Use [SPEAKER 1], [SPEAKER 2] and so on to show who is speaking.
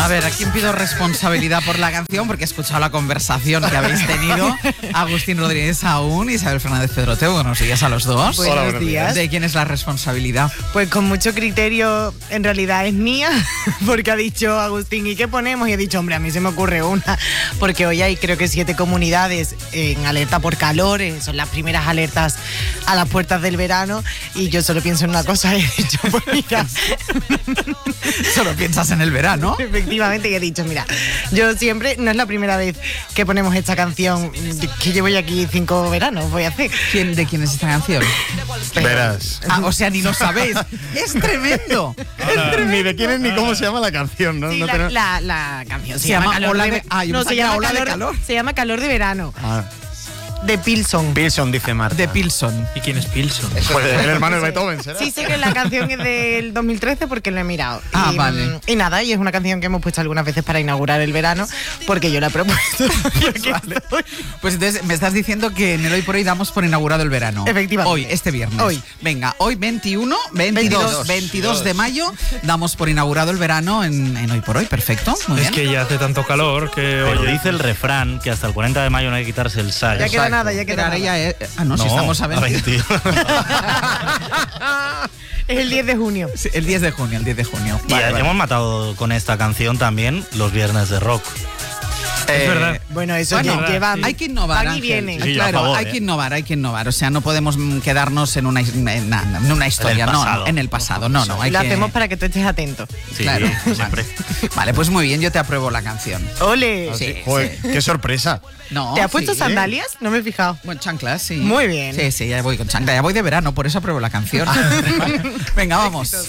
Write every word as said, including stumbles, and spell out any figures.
[SPEAKER 1] A ver, ¿a quién pido responsabilidad por la canción? Porque he escuchado la conversación que habéis tenido. Agustín Rodríguez aún, Isabel Fernández Pedrote, buenos días a los dos.
[SPEAKER 2] Buenos Hola, buenos días.
[SPEAKER 1] ¿De quién es la responsabilidad?
[SPEAKER 2] Pues con mucho criterio, en realidad es mía, porque ha dicho Agustín, ¿y qué ponemos? Y he dicho, hombre, a mí se me ocurre una, porque hoy hay creo que siete comunidades en alerta por calor, son las primeras alertas a las puertas del verano, y yo solo pienso en una cosa, y he dicho, pues mira...
[SPEAKER 1] Solo piensas en el verano.
[SPEAKER 2] Efectivamente, y he dicho, mira, yo siempre, no es la primera vez que ponemos esta canción, que llevo ya aquí cinco veranos, voy a hacer.
[SPEAKER 1] ¿Quién, ¿De quién es esta canción?
[SPEAKER 3] Pero, Verás.
[SPEAKER 1] Ah, o sea, ni lo sabéis. ¡Es tremendo!
[SPEAKER 3] Ahora, es tremendo. Ni de quién es ni cómo se llama la canción, ¿no?
[SPEAKER 2] Sí,
[SPEAKER 3] no
[SPEAKER 2] la,
[SPEAKER 3] tenemos...
[SPEAKER 2] la, la canción se,
[SPEAKER 1] se llama, llama Ola de, de
[SPEAKER 2] ah, no, se llama Ola calor, de Calor. Se llama Calor de Verano.
[SPEAKER 3] Ah.
[SPEAKER 2] De Pilson.
[SPEAKER 3] Pilson, dice Marta.
[SPEAKER 1] De Pilson.
[SPEAKER 4] ¿Y quién es Pilson?
[SPEAKER 3] Pues el hermano de Beethoven, ¿será?
[SPEAKER 2] Sí, sé que la canción es del dos mil trece porque lo he mirado.
[SPEAKER 1] Ah,
[SPEAKER 2] y,
[SPEAKER 1] vale.
[SPEAKER 2] Y nada, y es una canción que hemos puesto algunas veces para inaugurar el verano, porque yo la he propuesto.
[SPEAKER 1] Vale. Pues entonces me estás diciendo que en el Hoy por Hoy damos por inaugurado el verano.
[SPEAKER 2] Efectivamente.
[SPEAKER 1] Hoy, este viernes.
[SPEAKER 2] Hoy.
[SPEAKER 1] Venga, hoy veintiuno, veintidós, veintidós de mayo, damos por inaugurado el verano en, en Hoy por Hoy. Perfecto, muy
[SPEAKER 4] es
[SPEAKER 1] bien.
[SPEAKER 4] que ya hace tanto calor que...
[SPEAKER 5] Pero
[SPEAKER 4] oye,
[SPEAKER 5] dice el refrán que hasta el cuarenta de mayo no hay que quitarse el sal.
[SPEAKER 2] Ya queda nada, ya queda
[SPEAKER 1] Ahora
[SPEAKER 2] nada.
[SPEAKER 1] ya es- Ah, no, si estamos a veinte.
[SPEAKER 2] Es el diez de junio.
[SPEAKER 1] Sí, el diez de junio, el diez de junio.
[SPEAKER 5] Y
[SPEAKER 1] Vale, vale.
[SPEAKER 5] hemos matado con esta canción también los viernes de rock.
[SPEAKER 4] es
[SPEAKER 1] Eh,
[SPEAKER 4] verdad.
[SPEAKER 2] Bueno, eso
[SPEAKER 1] Bueno,
[SPEAKER 2] ya llevan.
[SPEAKER 1] hay que innovar,
[SPEAKER 2] van y
[SPEAKER 1] Ángel.
[SPEAKER 2] vienen.
[SPEAKER 5] Sí,
[SPEAKER 1] claro,
[SPEAKER 5] a favor,
[SPEAKER 1] hay
[SPEAKER 5] ¿eh?
[SPEAKER 1] que innovar, hay que innovar. O sea, no podemos mm, quedarnos en una, en, en una historia, no,
[SPEAKER 5] pasado.
[SPEAKER 1] no, en el pasado. No, no, hay
[SPEAKER 2] Lo
[SPEAKER 1] que...
[SPEAKER 2] hacemos para que tú estés atento.
[SPEAKER 5] Sí,
[SPEAKER 1] Claro,
[SPEAKER 5] siempre.
[SPEAKER 1] vale. Vale, pues muy bien, yo te apruebo la canción.
[SPEAKER 2] ¡Ole!
[SPEAKER 1] Sí,
[SPEAKER 3] Joder,
[SPEAKER 1] sí.
[SPEAKER 3] qué sorpresa.
[SPEAKER 1] No,
[SPEAKER 2] ¿Te has puesto
[SPEAKER 1] sí.
[SPEAKER 2] sandalias? No me he fijado.
[SPEAKER 1] Bueno, chanclas, sí.
[SPEAKER 2] Muy bien.
[SPEAKER 1] Sí, sí, ya voy con chancla. Ya voy de verano, por eso apruebo la canción. Venga, vamos.